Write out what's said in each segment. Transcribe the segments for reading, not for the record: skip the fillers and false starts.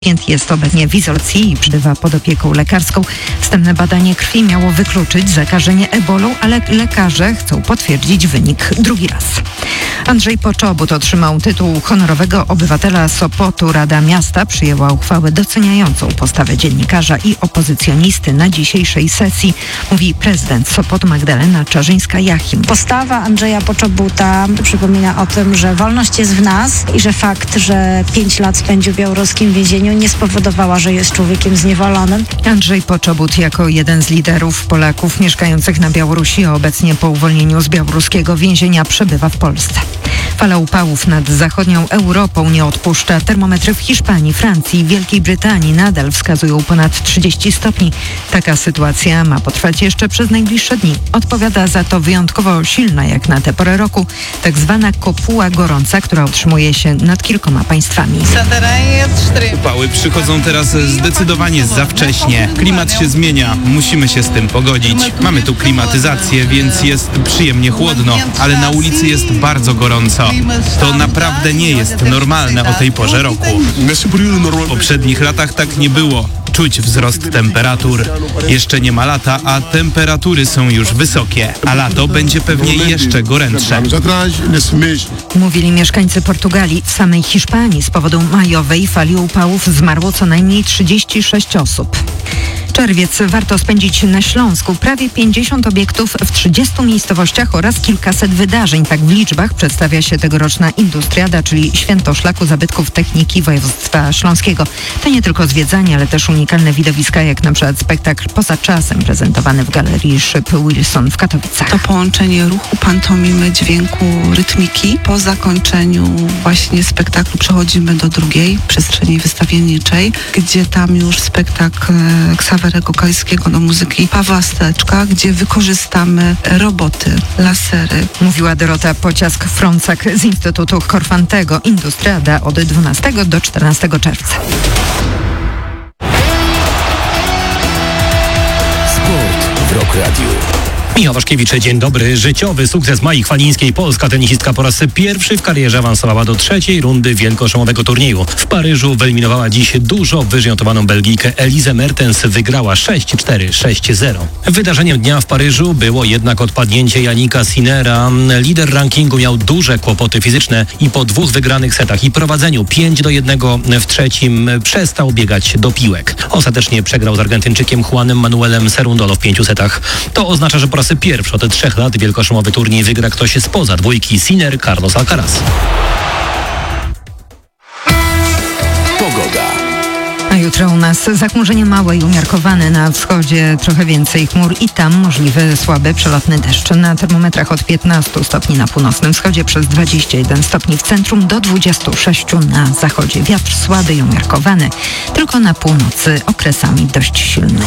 Pacjent jest obecnie w izolacji i przebywa pod opieką lekarską. Wstępne badanie krwi miało wykluczyć zakażenie ebolą, ale lekarze chcą potwierdzić wynik drugi raz. Andrzej Poczobut otrzymał tytuł honorowego obywatela Sopotu. Rada Miasta przyjęła uchwałę doceniającą postawę dziennikarza i opozycjonisty na dzisiejszej sesji, mówi prezydent Sopotu Magdalena Czarzyńska-Jachim. Postawa Andrzeja Poczobuta przypomina o tym, że wolność jest w nas i że fakt, że 5 lat spędził w białoruskim więzieniu, nie spowodowała, że jest człowiekiem zniewolonym. Andrzej Poczobut jako jeden z liderów Polaków mieszkających na Białorusi, a obecnie po uwolnieniu z białoruskiego więzienia przebywa w Polsce. Fala upałów nad zachodnią Europą nie odpuszcza. Termometry w Hiszpanii, Francji i Wielkiej Brytanii nadal wskazują ponad 30 stopni. Taka sytuacja ma potrwać jeszcze przez najbliższe dni. Odpowiada za to wyjątkowo silna jak na tę porę roku tak zwana kopuła gorąca, która utrzymuje się nad kilkoma państwami. Upały przychodzą teraz zdecydowanie za wcześnie. Klimat się zmienia, musimy się z tym pogodzić. Mamy tu klimatyzację, więc jest przyjemnie chłodno, ale na ulicy jest bardzo gorąco. To naprawdę nie jest normalne o tej porze roku. W poprzednich latach tak nie było. Czuć wzrost temperatur. Jeszcze nie ma lata, a temperatury są już wysokie, a lato będzie pewnie jeszcze gorętsze. Mówili mieszkańcy Portugalii. W samej Hiszpanii z powodu majowej fali upałów zmarło co najmniej 36 osób. Czerwiec warto spędzić na Śląsku. Prawie 50 obiektów w 30 miejscowościach oraz kilkaset wydarzeń. Tak w liczbach przedstawia się tegoroczna Industriada, czyli święto szlaku zabytków techniki województwa śląskiego. To nie tylko zwiedzanie, ale też unikalne widowiska, jak na przykład spektakl Poza czasem prezentowany w Galerii Szyb Wilson w Katowicach. To połączenie ruchu, pantomimy, dźwięku, rytmiki. Po zakończeniu właśnie spektaklu przechodzimy do drugiej przestrzeni wystawienniczej, gdzie tam już spektakl Ksawerego Kaliskiego do muzyki Pawła Steczka, gdzie wykorzystamy roboty, lasery. Mówiła Dorota Pociask-Frącak z Instytutu Korfantego. Industriada od 12 do 14 czerwca. Sport w Rock Radio. Michał Waszkiewicz, dzień dobry. Życiowy sukces Mai Chwalińskiej. Polska tenisistka po raz pierwszy w karierze awansowała do trzeciej rundy wielkoszlemowego turnieju. W Paryżu wyeliminowała dziś dużo wyżej notowaną Belgijkę Elizę Mertens. Wygrała 6-4, 6-0. Wydarzeniem dnia w Paryżu było jednak odpadnięcie Jannika Sinnera. Lider rankingu miał duże kłopoty fizyczne i po 2 wygranych setach i prowadzeniu 5-1 w trzecim przestał biegać do piłek. Ostatecznie przegrał z Argentyńczykiem Juanem Manuelem Cerundolo w 5 setach. To oznacza, że po raz pierwszy od 3 lat wielkoszlemowy turniej wygra ktoś spoza dwójki Sinner Carlos Alcaraz. Pogoda. A jutro u nas zachmurzenie małe i umiarkowane, na wschodzie trochę więcej chmur i tam możliwy słaby przelotny deszcz. Na termometrach od 15 stopni na północnym wschodzie, przez 21 stopni w centrum, do 26 na zachodzie. Wiatr słaby i umiarkowany, tylko na północy okresami dość silny.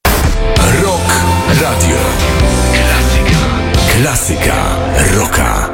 Radio. Klasyka rocka.